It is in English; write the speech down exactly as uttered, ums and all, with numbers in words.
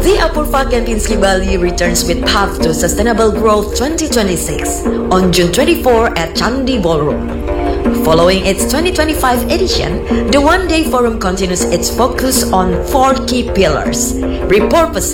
The Apurva Kempinski Bali returns with Path to Sustainable Growth twenty twenty-six on June twenty-fourth at Candi Ballroom. Following its twenty twenty-five edition, the one-day forum continues its focus on four key pillars: repurposing